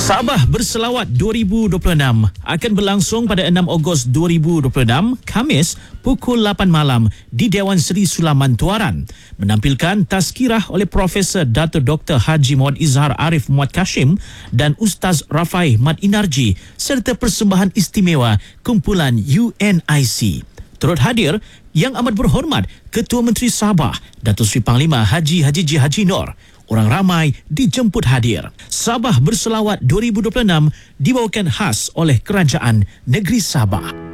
Sabah Berselawat 2026 akan berlangsung pada 6 Ogos 2026, Khamis, pukul 8 malam di Dewan Seri Sulaman Tuaran. Menampilkan tazkirah oleh Profesor Dato' Dr. Haji Muhammad Izhar Arif Muhammad Kashim dan Ustaz Rafai Mat Inarji serta persembahan istimewa kumpulan UNIC. Turut hadir Yang Amat Berhormat Ketua Menteri Sabah, Datuk Seri Panglima Haji J. Haji Noor. Orang ramai dijemput hadir. Sabah Berselawat 2026 dibawakan khas oleh Kerajaan Negeri Sabah.